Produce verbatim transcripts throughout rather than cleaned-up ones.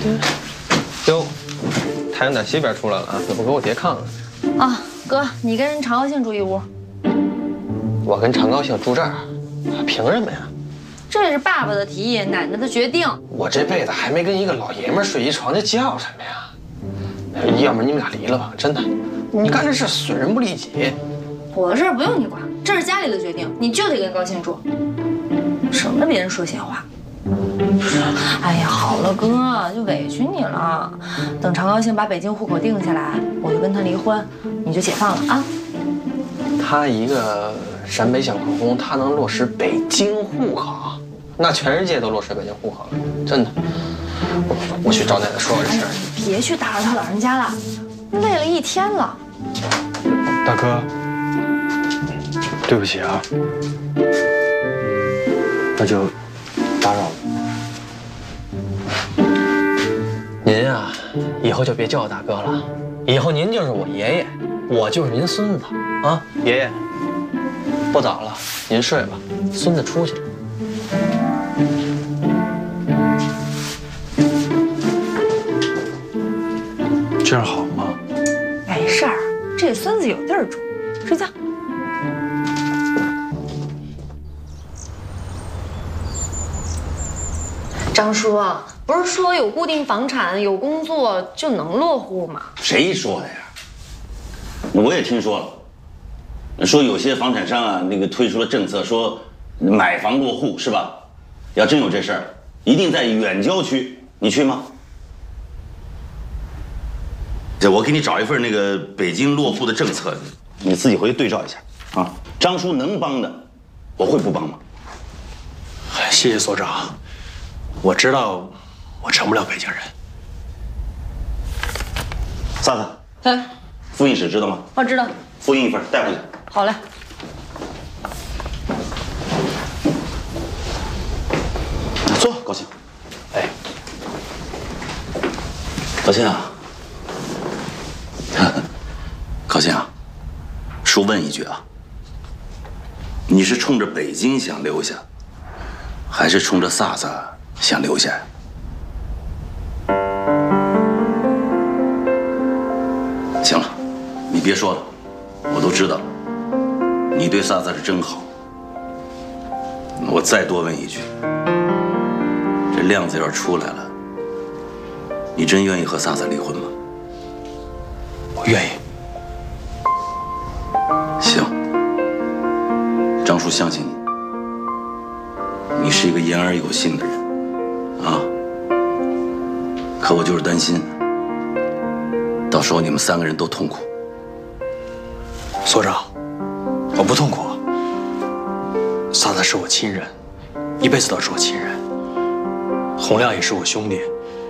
哟，太阳在西边出来了啊！怎么给我叠炕了？ 啊，哥，你跟常高兴住一屋。 我跟常高兴住这儿，凭什么呀？ 这是爸爸的提议，奶奶的决定。 我这辈子还没跟一个老爷们睡一床，这叫什么呀？要不然你们俩离了吧，真的。你干这事损人不利己。 我的事不用你管，这是家里的决定，你就得跟高兴住，省得别人说闲话。哎呀，好了哥，就委屈你了。等常高兴把北京户口定下来，我就跟他离婚，你就解放了啊。 他一个陕北小矿工，他能落实北京户口，那全世界都落实北京户口了，真的。我我去找奶奶说说这事儿。 哎，别去打扰他老人家了，累了一天了。 大哥，对不起啊，那就打扰了。 您呀，以后就别叫我大哥了，以后您就是我爷爷，我就是您孙子啊。爷爷，不早了，您睡吧，孙子出去了。 这样好吗？ 没事儿，这孙子有地儿住，睡觉。张叔，不是说有固定房产、有工作就能落户吗？ 谁说的呀？我也听说了，说有些房产商啊，那个推出了政策，说买房落户是吧？要真有这事儿，一定在远郊区，你去吗？这我给你找一份那个北京落户的政策，你自己回去对照一下啊。张叔能帮的，我会不帮吗？ 谢谢所长，我知道我成不了北京人。 萨萨， 哎， 复印室知道吗？ 我知道。 复印一份带回去。 好嘞。 坐，高兴。 哎， 高兴啊，高兴啊，叔问一句啊，你是冲着北京想留下，还是冲着萨萨想留下呀？行了，你别说了，我都知道了。你对萨萨是真好。我再多问一句，这亮子要是出来了，你真愿意和萨萨离婚吗？ 我愿意。 行，张叔相信你，你是一个言而有信的人，啊。可我就是担心，到时候你们三个人都痛苦。 所长，我不痛苦。萨萨是我亲人，一辈子都是我亲人。洪亮也是我兄弟，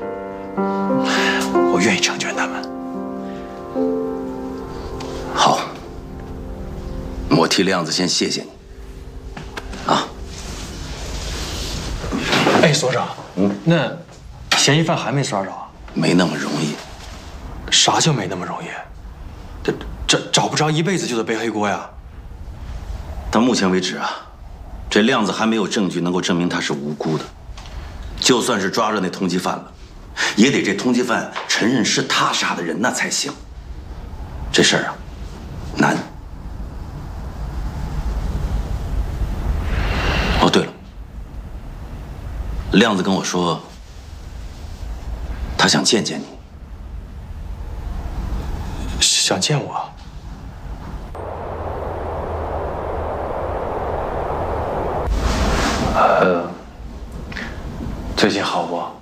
我愿意成全他们。 好，我替亮子先谢谢你。啊。 哎，所长，嗯，那嫌疑犯还没抓着啊？ 没那么容易。 啥叫没那么容易？这这找不着，一辈子就得背黑锅呀。 到目前为止啊，这亮子还没有证据能够证明他是无辜的。就算是抓着那通缉犯了，也得这通缉犯承认是他杀的人那才行。这事儿啊，难。哦，对了，亮子跟我说，他想见见你。 想见我？呃，最近好不？